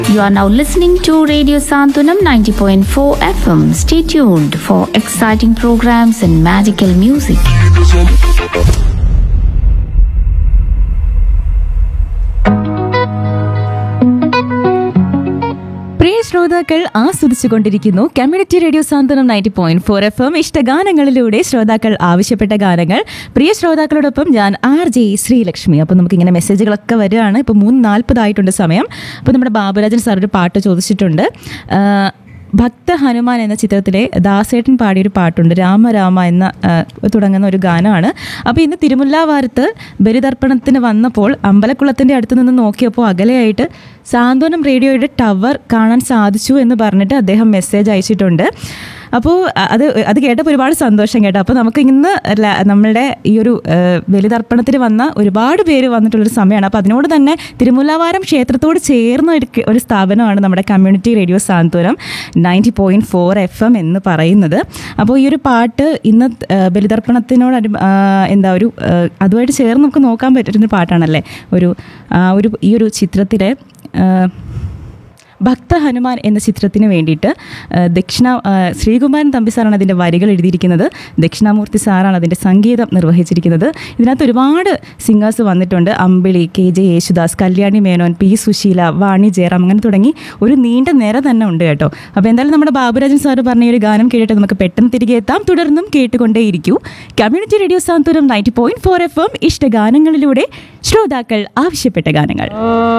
You are now listening to Radio Santunam 90.4 FM. Stay tuned for exciting programs and magical music. പ്രിയ ശ്രോതാക്കൾ ആസ്വദിച്ചുകൊണ്ടിരിക്കുന്നു community radio സാന്ത്വനം 90.4 FM ഇഷ്ടഗാനങ്ങളിലൂടെ ശ്രോതാക്കൾ ആവശ്യപ്പെട്ട ഗാനങ്ങൾ. പ്രിയ ശ്രോതാക്കളോടൊപ്പം ഞാൻ RJ Sreelakshmi. അപ്പോൾ നമുക്കിങ്ങനെ മെസ്സേജുകളൊക്കെ വരികയാണ്. ഇപ്പോൾ 3:40 ആയിട്ടുണ്ട് സമയം. അപ്പോൾ നമ്മുടെ ബാബുരാജൻ സാർ ഒരു പാട്ട് ചോദിച്ചിട്ടുണ്ട്. ഭക്ത ഹനുമാൻ എന്ന ചിത്രത്തിലെ ദാസേട്ടൻ പാടിയൊരു പാട്ടുണ്ട്, രാമ രാമ എന്ന തുടങ്ങുന്ന ഒരു ഗാനമാണ്. അപ്പോൾ ഇന്ന് തിരുമുല്ലാവാരത്ത് ബലിതർപ്പണത്തിന് വന്നപ്പോൾ അമ്പലക്കുളത്തിൻ്റെ അടുത്ത് നിന്ന് നോക്കിയപ്പോൾ അകലെയായിട്ട് സാന്ത്വനം റേഡിയോയുടെ ടവർ കാണാൻ സാധിച്ചു എന്ന് പറഞ്ഞിട്ട് അദ്ദേഹം മെസ്സേജ് അയച്ചിട്ടുണ്ട്. അപ്പോൾ അത് കേട്ടപ്പോൾ ഒരുപാട് സന്തോഷം കേട്ടോ. അപ്പോൾ നമുക്ക് ഇന്ന് നമ്മളുടെ ഈ ഒരു ബലിതർപ്പണത്തിന് വന്ന ഒരുപാട് പേര് വന്നിട്ടുള്ളൊരു സമയമാണ്. അപ്പോൾ അതിനോട് തന്നെ തിരുമുല്ലാവാരം ക്ഷേത്രത്തോട് ചേർന്ന ഒരു സ്ഥാപനമാണ് നമ്മുടെ കമ്മ്യൂണിറ്റി റേഡിയോ സാന്ത്വനം 90.4 FM എന്ന് പറയുന്നത്. അപ്പോൾ ഈ ഒരു പാട്ട് ഇന്ന് ബലിതർപ്പണത്തിനോട് അതുമായിട്ട് ചേർന്ന് നമുക്ക് നോക്കാൻ പറ്റുന്നൊരു പാട്ടാണല്ലേ. ഈ ഒരു ചിത്രത്തിലെ ഭക്ത ഹനുമാൻ എന്ന ചിത്രത്തിന് വേണ്ടിയിട്ട് ശ്രീകുമാരൻ തമ്പി സാറാണ് അതിൻ്റെ വരികൾ എഴുതിയിരിക്കുന്നത്. ദക്ഷിണാമൂർത്തി സാറാണ് അതിൻ്റെ സംഗീതം നിർവഹിച്ചിരിക്കുന്നത്. ഇതിനകത്ത് ഒരുപാട് സിംഗേഴ്സ് വന്നിട്ടുണ്ട്. അമ്പിളി, KJ യേശുദാസ്, കല്യാണി മേനോൻ, P. സുശീല, വാണി ജയറാം, അങ്ങനെ തുടങ്ങി ഒരു നീണ്ട നിര തന്നെ ഉണ്ട് കേട്ടോ. അപ്പോൾ എന്തായാലും നമ്മുടെ ബാബുരാജൻ സാറ് പറഞ്ഞ ഒരു ഗാനം കേട്ടിട്ട് നമുക്ക് പെട്ടെന്ന് തിരികെ എത്താം. തുടർന്നും കേട്ടുകൊണ്ടേയിരിക്കൂ കമ്മ്യൂണിറ്റി റേഡിയോ സാന്ത്വനം 90.4 FM ഇഷ്ടഗാനങ്ങളിലൂടെ ശ്രോതാക്കൾ ആവശ്യപ്പെട്ട ഗാനങ്ങൾ.